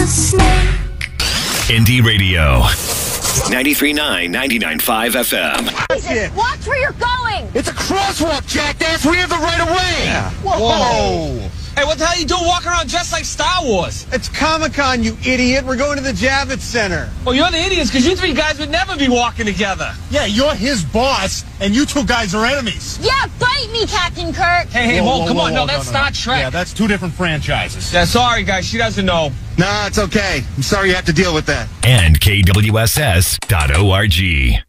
snake. Indie Radio. 93.9, 99.5 FM. Jesus, watch where you're going! It's a crosswalk, jackass! We have the right of way! Yeah. Whoa! Hey, what the hell you doing walking around dressed like Star Wars? It's Comic-Con, you idiot! We're going to the Javits Center. Well, you're the idiots because you three guys would never be walking together. Yeah, you're his boss, and you two guys are enemies. Yeah, bite me, Captain Kirk! Hey, Whoa, come on. whoa, No, that's Star Trek. Yeah, that's two different franchises. Yeah, sorry, guys. She doesn't know. Nah, it's okay. I'm sorry you have to deal with that. And KWSS.org.